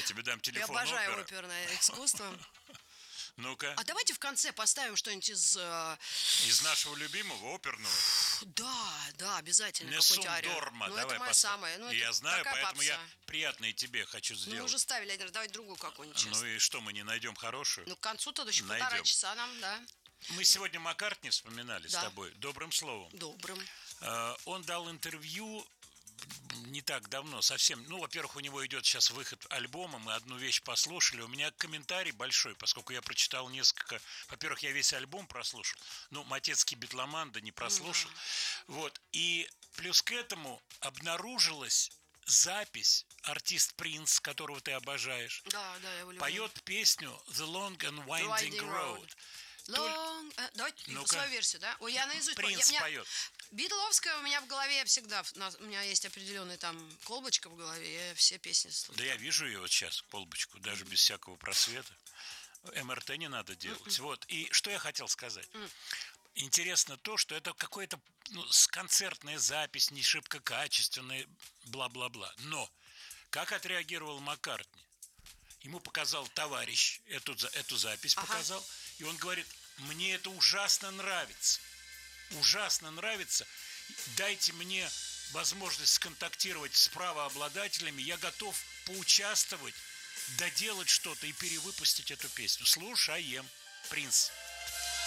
Я тебе дам Я телефон обожаю опера. оперное искусство. Ну-ка, А давайте в конце поставим что-нибудь из... из нашего любимого оперного. Да, обязательно Несун какой-нибудь ариа. Дорма, Ну, давай это моя поставь. самая. Ну, Я это знаю, такая поэтому я попса. приятное тебе хочу Ну, мы сделать. уже ставили один раз, давайте другую какую-нибудь сейчас. Ну и что, мы не найдем хорошую? Ну, к концу-то еще Найдем. 1,5 часа нам, да. Мы сегодня Маккартни вспоминали с Да. тобой, добрым словом. Добрым. Он дал интервью не так давно, совсем. Ну, во-первых, у него идет сейчас выход альбома, мы одну вещь послушали. У меня комментарий большой, поскольку я прочитал несколько... Во-первых, я весь альбом прослушал. Ну, Матецкий битломан, да не прослушал. Вот. И плюс к этому обнаружилась запись, артист Принц, которого ты обожаешь, Да, я его люблю. поет песню «The Long and Winding Road». Давайте Ну-ка. свою версию, да? Ой, я наизусть... Принц я- поет. Битловская у меня в голове всегда. У меня есть определенная там колбочка в голове, я все песни слушаю. Да я вижу ее вот сейчас, колбочку, даже без всякого просвета. МРТ не надо делать. Вот. И что я хотел сказать. Интересно то, что это какая-то концертная запись, не шибко качественная, бла-бла-бла. Но как отреагировал Маккартни? Ему показал товарищ эту запись, показал, и он говорит: мне это ужасно нравится. Ужасно нравится. Дайте мне возможность сконтактировать с правообладателями. Я готов поучаствовать, доделать что-то и перевыпустить эту песню. Слушаем. Принц.